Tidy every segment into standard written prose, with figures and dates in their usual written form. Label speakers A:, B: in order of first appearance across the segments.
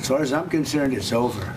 A: As far as I'm concerned, it's over.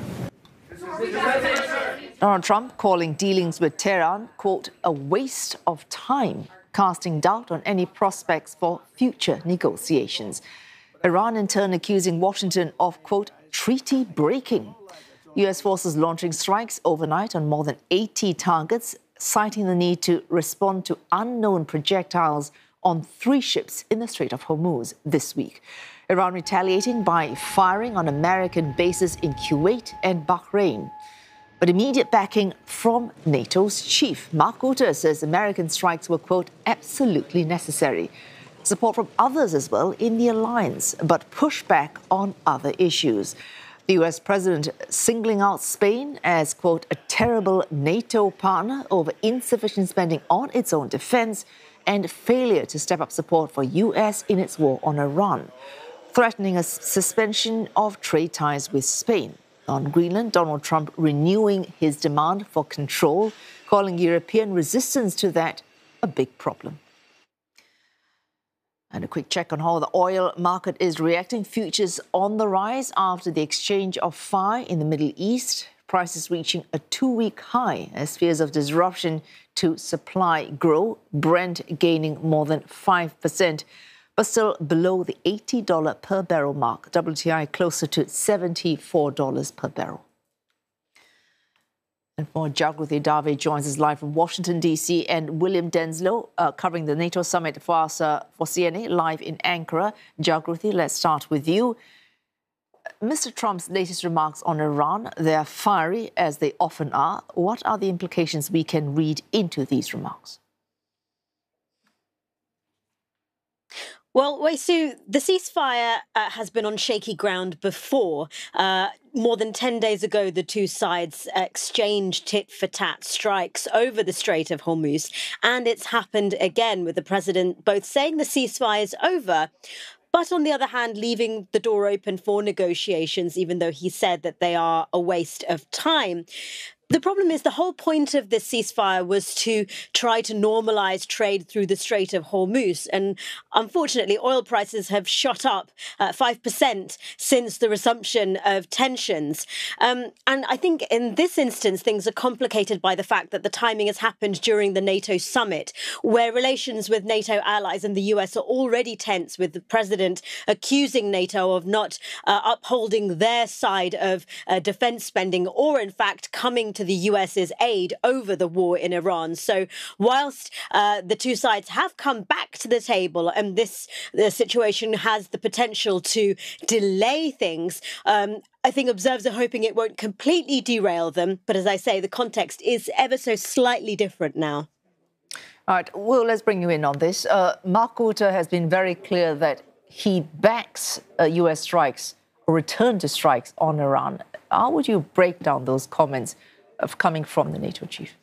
B: Donald Trump calling dealings with Tehran, quote, a waste of time, casting doubt on any prospects for future negotiations. Iran, in turn, accusing Washington of, quote, treaty breaking. U.S. forces launching strikes overnight on more than 80 targets, citing the need to respond to unknown projectiles on 3 ships in the Strait of Hormuz this week. Iran retaliating by firing on American bases in Kuwait and Bahrain. But immediate backing from NATO's chief. Mark Rutte says American strikes were, quote, absolutely necessary. Support from others as well in the alliance, but pushback on other issues. The U.S. president singling out Spain as, quote, a terrible NATO partner over insufficient spending on its own defense and failure to step up support for U.S. in its war on Iran, threatening a suspension of trade ties with Spain. On Greenland, Donald Trump renewing his demand for control, calling European resistance to that a big problem. And a quick check on how the oil market is reacting. Futures on the rise after the exchange of fire in the Middle East. Prices reaching a 2-week high as fears of disruption to supply grow. Brent gaining more than 5%, but still below the $80 per barrel mark. WTI closer to $74 per barrel. And for Jagriti Dave joins us live from Washington, D.C., and William Denslow covering the NATO summit for us for CNA live in Ankara. Jagriti, let's start with you. Mr. Trump's latest remarks on Iran, they're fiery as they often are. What are the implications we can read into these remarks?
C: Well, Wei-Su, the ceasefire has been on shaky ground before. More than 10 days ago, the two sides exchanged tit-for-tat strikes over the Strait of Hormuz. And it's happened again with the president both saying the ceasefire is over, but on the other hand, leaving the door open for negotiations, even though he said that they are a waste of time. The problem is the whole point of this ceasefire was to try to normalize trade through the Strait of Hormuz. And unfortunately, oil prices have shot up 5% since the resumption of tensions. And I think in this instance, things are complicated by the fact that the timing has happened during the NATO summit, where relations with NATO allies and the US are already tense, with the president accusing NATO of not upholding their side of defense spending, or in fact coming to the US's aid over the war in Iran. So whilst the two sides have come back to the table and the situation has the potential to delay things, I think observers are hoping it won't completely derail them. But as I say, the context is ever so slightly different now.
B: All right, well, let's bring you in on this. Mark Rutte has been very clear that he backs US strikes or return to strikes on Iran. How would you break down those comments of coming from the NATO chief?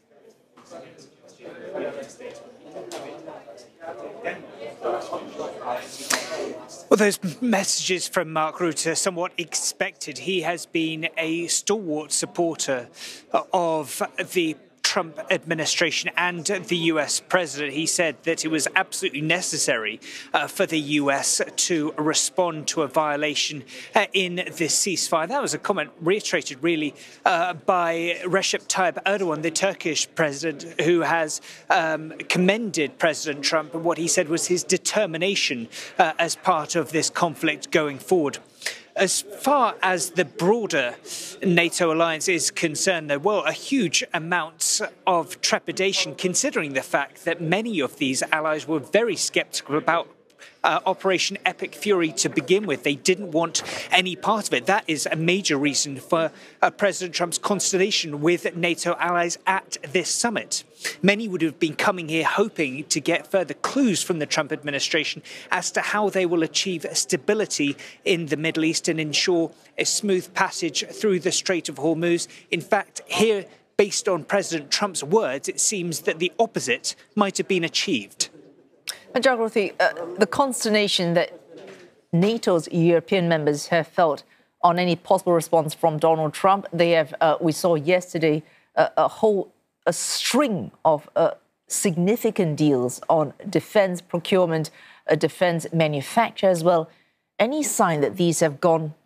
D: Well, those messages from Mark Rutte are somewhat expected. He has been a stalwart supporter of the Trump administration and the US president. He said that it was absolutely necessary for the US to respond to a violation in this ceasefire. That was a comment reiterated really by Recep Tayyip Erdogan, the Turkish president, who has commended President Trump and what he said was his determination as part of this conflict going forward. As far as the broader NATO alliance is concerned, there were a huge amount of trepidation, considering the fact that many of these allies were very sceptical about Operation Epic Fury to begin with. They didn't want any part of it. That is a major reason for President Trump's consternation with NATO allies at this summit. Many would have been coming here hoping to get further clues from the Trump administration as to how they will achieve stability in the Middle East and ensure a smooth passage through the Strait of Hormuz. In fact, here, based on President Trump's words, it seems that the opposite might have been achieved.
B: And Jagriti, the consternation that NATO's European members have felt on any possible response from Donald Trump, they have, we saw yesterday, a string of significant deals on defense procurement, defense manufacture as well. Any sign that these have gone